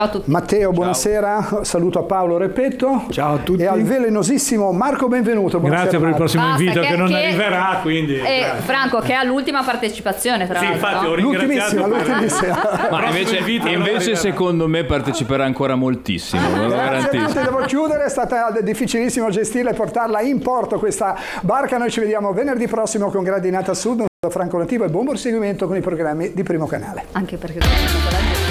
Ciao a tutti. Matteo, buonasera, saluto a Paolo Repetto. Ciao a tutti. E al velenosissimo Marco Benvenuto. Buonasera, Grazie per il prossimo Basta, invito che non arriverà, quindi... Franco, che è l'ultima partecipazione, tra l'altro. Sì, infatti ho ringraziato l'ultimissima. Ma invece secondo me parteciperà ancora moltissimo, ve lo garantisco. Devo chiudere, è stata difficilissimo gestirla e portarla in porto questa barca. Noi ci vediamo venerdì prossimo con Gradinata Sud. Da Franco Nativo e buon proseguimento con i programmi di Primo Canale. Anche perché